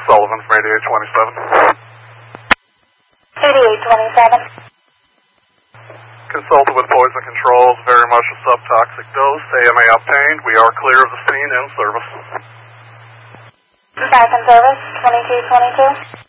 Sullivan from 8827. 8827. Consulted with poison controls, very much a subtoxic dose, AMA obtained. We are clear of the scene in service. Back in service, 2222.